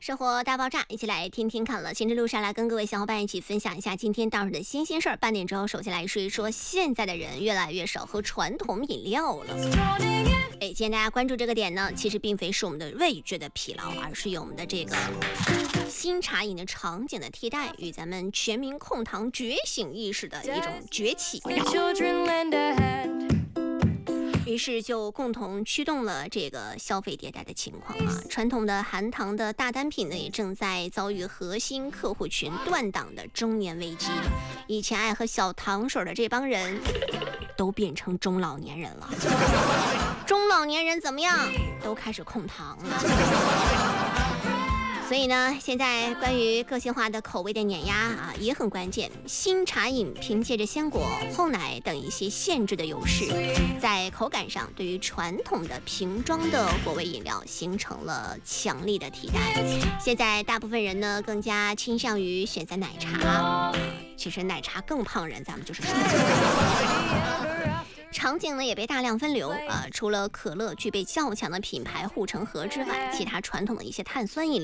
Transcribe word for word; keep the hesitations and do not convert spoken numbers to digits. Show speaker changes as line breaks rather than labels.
生活大爆炸，一起来听听看了。行车路上来跟各位小伙伴一起分享一下今天到手的新鲜事儿。半点之后，首先来说一说现在的人越来越少喝传统饮料了。哎，今天大家关注这个点呢，其实并非是我们的味觉的疲劳，而是有我们的这个新茶饮的场景的替代，与咱们全民控糖觉醒意识的一种崛起。于是就共同驱动了这个消费迭代的情况啊。传统的含糖的大单品呢，也正在遭遇核心客户群断档的中年危机。以前爱喝小糖水的这帮人，都变成中老年人了。中老年人怎么样？都开始控糖了。所以呢，现在关于个性化的口味的碾压啊，也很关键。新茶饮凭借着鲜果、厚奶等一些限制的优势，在口感上对于传统的瓶装的果味饮料形成了强力的替代。现在大部分人呢，更加倾向于选择奶茶。其实奶茶更胖人，咱们就是说。场景呢也被大量分流啊、呃，除了可乐具备较强的品牌护城河之外，其他传统的一些碳酸饮料